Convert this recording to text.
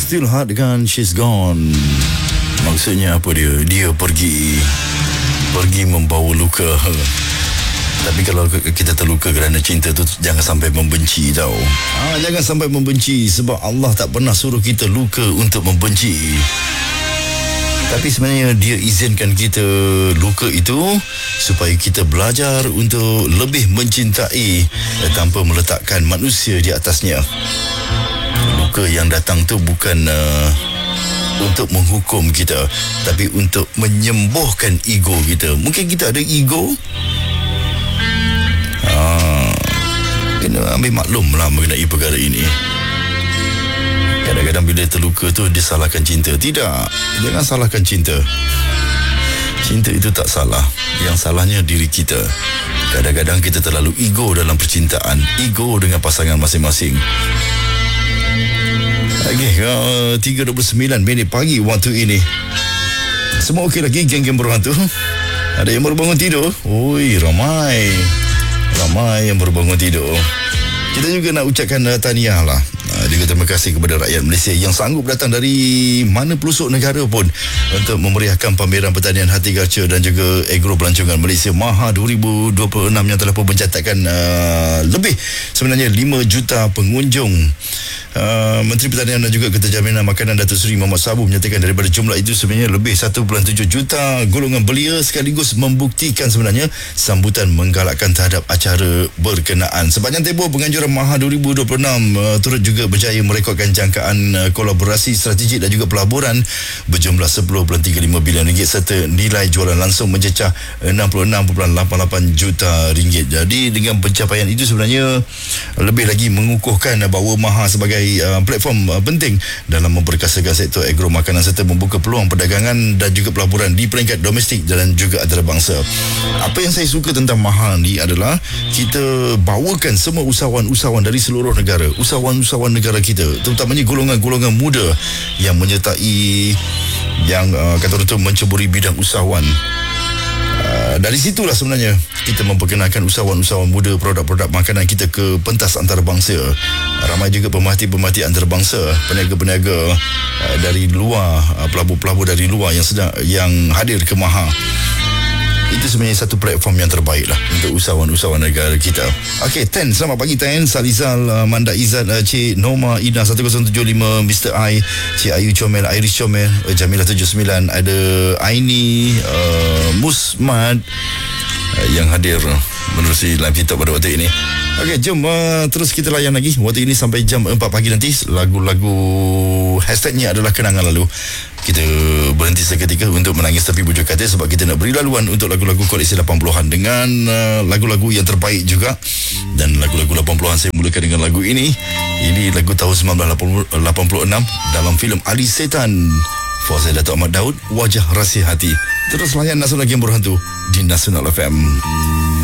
Still Hard dengan She's Gone. Maksudnya apa dia? Dia pergi membawa luka. Tapi kalau kita terluka kerana cinta tu, jangan sampai membenci tau. Jangan sampai membenci, sebab Allah tak pernah suruh kita luka untuk membenci. Tapi sebenarnya dia izinkan kita luka itu supaya kita belajar untuk lebih mencintai tanpa meletakkan manusia di atasnya. Luka yang datang tu bukan untuk menghukum kita, tapi untuk menyembuhkan ego kita. Mungkin kita ada ego, kena ambil maklum lah mengenai perkara ini. Kadang-kadang bila terluka tu disalahkan cinta. Tidak, jangan salahkan cinta. Cinta itu tak salah. Yang salahnya diri kita. Kadang-kadang kita terlalu ego dalam percintaan, ego dengan pasangan masing-masing. Okey, 3.29 minit pagi waktu ini. Semua okey lagi, geng-geng berhantu? Ada yang baru bangun tidur? Oi, ramai yang baru bangun tidur. Kita juga nak ucapkan tahniah lah, juga terima kasih kepada rakyat Malaysia yang sanggup datang dari mana pelosok negara pun untuk memeriahkan pameran pertanian horticulture dan juga agro pelancongan Malaysia Maha 2026 yang telah pun mencatatkan lebih sebenarnya 5 juta pengunjung. Menteri Pertanian dan juga Keterjaminan Makanan Datuk Seri Muhammad Sabu menyatakan daripada jumlah itu sebenarnya lebih 1.7 juta golongan belia, sekaligus membuktikan sebenarnya sambutan menggalakkan terhadap acara berkenaan. Sepanjang tempoh penganjuran Maha 2026 turut juga berjaya merekodkan jangkaan kolaborasi strategik dan juga pelaburan berjumlah 10.35 bilion ringgit serta nilai jualan langsung mencecah 66.88 juta ringgit. Jadi dengan pencapaian itu sebenarnya lebih lagi mengukuhkan bahawa Maha sebagai platform penting dalam memperkasakan sektor agro makanan serta membuka peluang perdagangan dan juga pelaburan di peringkat domestik dan juga antarabangsa. Apa yang saya suka tentang Maha ni adalah kita bawakan semua usahawan-usahawan dari seluruh negara, usahawan-usahawan negara kita, terutamanya golongan-golongan muda yang menyertai, yang kata orang tu menceburi bidang usahawan. Dari situlah sebenarnya kita memperkenalkan usahawan-usahawan muda produk-produk makanan kita ke pentas antarabangsa. Ramai juga pemerhati-pemerhati antarabangsa, peniaga-peniaga dari luar, pelabur-pelabur dari luar yang hadir ke Maha. Itu sebenarnya satu platform yang terbaik lah untuk usahawan-usahawan negara kita. Okey, Ten, selamat pagi Ten. Salizal, Manda Izzat, Cik Norma Ina 1075, Mr. I, Cik Ayu Comel, Iris Comel, Jamilah 79, ada Aini, Musmad yang hadir menerusi live kita pada waktu ini. Okey, jom terus kita layan lagi waktu ini sampai jam 4 pagi nanti. Lagu-lagu hashtagnya adalah kenangan lalu. Kita berhenti seketika untuk menangis tepi bujur katil sebab kita nak beri laluan untuk lagu-lagu koleksi 80-an dengan lagu-lagu yang terbaik juga. Dan lagu-lagu 80-an saya mulakan dengan lagu ini. Ini lagu tahun 1986 dalam filem Ali Setan. Fauzi Datuk Ahmad Daud, Wajah Rahsia Hati. Terus layan Nasional Game Berhantu di Nasional FM.